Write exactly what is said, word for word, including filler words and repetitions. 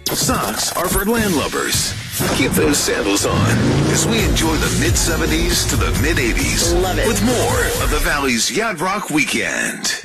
Socks are for landlubbers. Keep those sandals on as we enjoy the mid-seventies to the mid-eighties. Love it. With more of the Valley's Yacht Rock Weekend.